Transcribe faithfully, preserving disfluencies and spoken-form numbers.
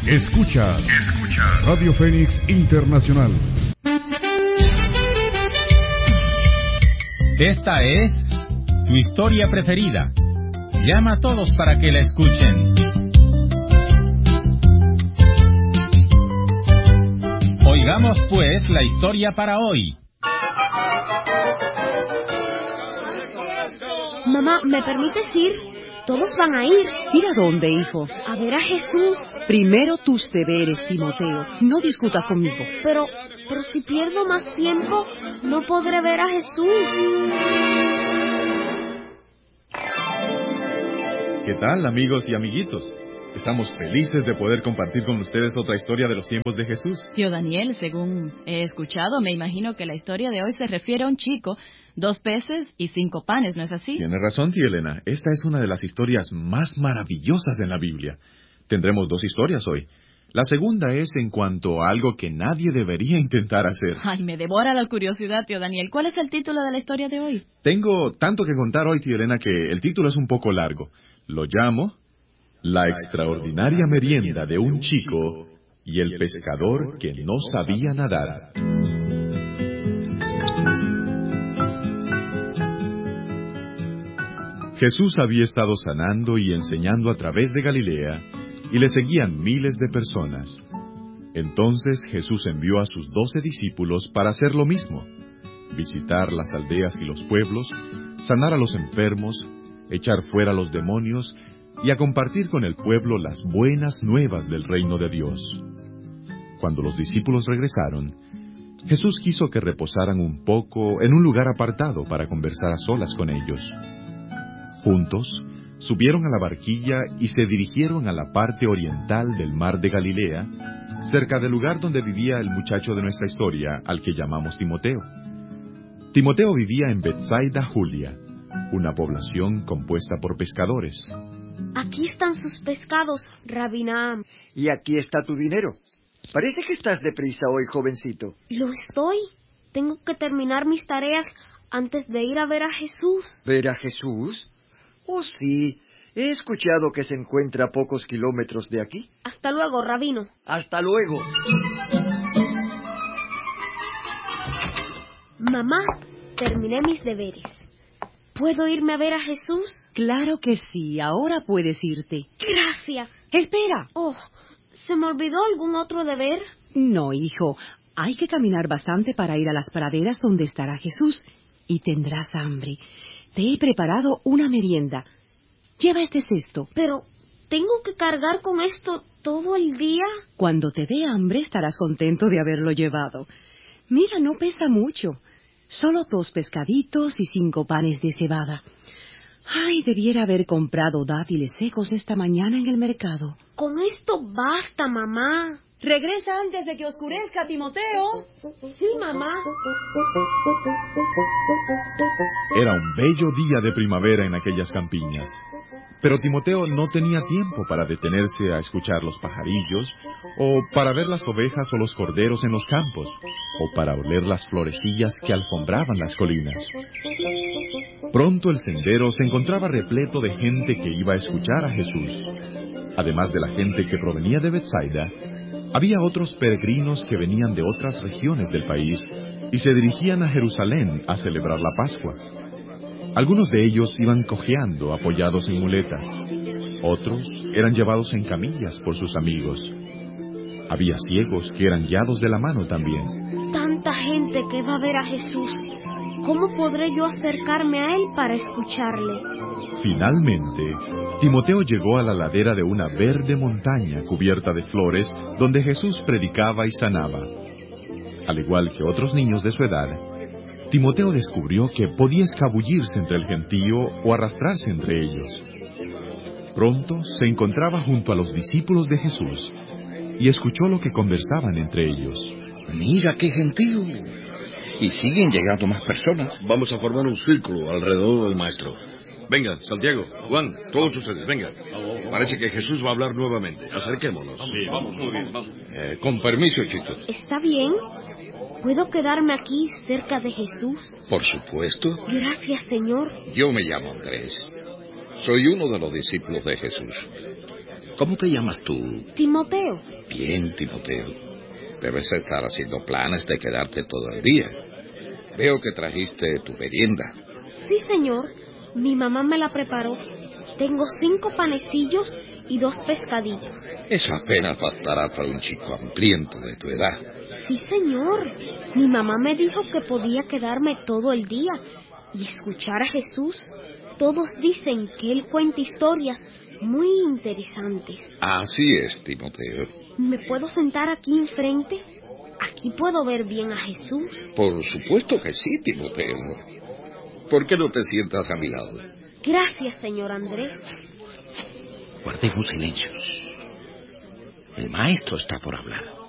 Escuchas, escuchas Radio Fénix Internacional. Esta es tu historia preferida. Llama a todos para que la escuchen. Oigamos pues la historia para hoy. Mamá, ¿me permites ir? Todos van a ir. ¿Ir a dónde, hijo? A ver a Jesús. Primero tus deberes, Timoteo. No discutas conmigo. Pero, pero si pierdo más tiempo, no podré ver a Jesús. ¿Qué tal, amigos y amiguitos? Estamos felices de poder compartir con ustedes otra historia de los tiempos de Jesús. Tío Daniel, según he escuchado, me imagino que la historia de hoy se refiere a un chico, dos peces y cinco panes, ¿no es así? Tiene razón, tía Elena. Esta es una de las historias más maravillosas en la Biblia. Tendremos dos historias hoy. La segunda es en cuanto a algo que nadie debería intentar hacer. Ay, me devora la curiosidad, tío Daniel. ¿Cuál es el título de la historia de hoy? Tengo tanto que contar hoy, tía Elena, que el título es un poco largo. Lo llamo La extraordinaria merienda de un chico y el pescador que no sabía nadar. Jesús había estado sanando y enseñando a través de Galilea, y le seguían miles de personas. Entonces Jesús envió a sus doce discípulos para hacer lo mismo: visitar las aldeas y los pueblos, sanar a los enfermos, echar fuera a los demonios y a compartir con el pueblo las buenas nuevas del reino de Dios. Cuando los discípulos regresaron, Jesús quiso que reposaran un poco en un lugar apartado para conversar a solas con ellos. Juntos, subieron a la barquilla y se dirigieron a la parte oriental del mar de Galilea, cerca del lugar donde vivía el muchacho de nuestra historia, al que llamamos Timoteo. Timoteo vivía en Betsaida Julia, una población compuesta por pescadores. Aquí están sus pescados, Rabbi Naham. Y aquí está tu dinero. Parece que estás deprisa hoy, jovencito. Lo estoy. Tengo que terminar mis tareas antes de ir a ver a Jesús. ¿Ver a Jesús? Oh, sí. He escuchado que se encuentra a pocos kilómetros de aquí. Hasta luego, rabino. Hasta luego. Mamá, terminé mis deberes. ¿Puedo irme a ver a Jesús? Claro que sí, ahora puedes irte. Gracias. ¡Espera! Oh, ¿se me olvidó algún otro deber? No, hijo, hay que caminar bastante para ir a las praderas donde estará Jesús, y tendrás hambre. Te he preparado una merienda. Lleva este cesto. Pero, ¿tengo que cargar con esto todo el día? Cuando te dé hambre estarás contento de haberlo llevado. Mira, no pesa mucho. Solo dos pescaditos y cinco panes de cebada. Ay, debiera haber comprado dátiles secos esta mañana en el mercado. Con esto basta, mamá. Regresa antes de que oscurezca, Timoteo. Sí, mamá. Era un bello día de primavera en aquellas campiñas. Pero Timoteo no tenía tiempo para detenerse a escuchar los pajarillos, o para ver las ovejas o los corderos en los campos, o para oler las florecillas que alfombraban las colinas. Pronto el sendero se encontraba repleto de gente que iba a escuchar a Jesús. Además de la gente que provenía de Betsaida, había otros peregrinos que venían de otras regiones del país y se dirigían a Jerusalén a celebrar la Pascua. Algunos de ellos iban cojeando, apoyados en muletas. Otros eran llevados en camillas por sus amigos. Había ciegos que eran guiados de la mano también. Tanta gente que va a ver a Jesús. ¿Cómo podré yo acercarme a él para escucharle? Finalmente, Timoteo llegó a la ladera de una verde montaña cubierta de flores donde Jesús predicaba y sanaba. Al igual que otros niños de su edad, Timoteo descubrió que podía escabullirse entre el gentío o arrastrarse entre ellos. Pronto se encontraba junto a los discípulos de Jesús y escuchó lo que conversaban entre ellos. Mira qué gentío. Y siguen llegando más personas. Vamos a formar un círculo alrededor del maestro. Vengan, Santiago, Juan, todos ustedes, vengan. Parece que Jesús va a hablar nuevamente. Acerquémonos. Sí, vamos, muy bien, vamos. Eh, con permiso, chicos. ¿Está bien? ¿Puedo quedarme aquí cerca de Jesús? Por supuesto. Gracias, Señor. Yo me llamo Andrés. Soy uno de los discípulos de Jesús. ¿Cómo te llamas tú? Timoteo. Bien, Timoteo. Debes estar haciendo planes de quedarte todo el día. Veo que trajiste tu merienda. Sí, señor. Mi mamá me la preparó. Tengo cinco panecillos y dos pescaditos. Eso apenas bastará para un chico hambriento de tu edad. Sí, señor. Mi mamá me dijo que podía quedarme todo el día y escuchar a Jesús. Todos dicen que él cuenta historias muy interesantes. Así es, Timoteo. ¿Me puedo sentar aquí enfrente? Aquí puedo ver bien a Jesús. Por supuesto que sí, Timoteo. ¿Por qué no te sientas a mi lado? Gracias, señor Andrés. Guardemos silencios. El maestro está por hablar.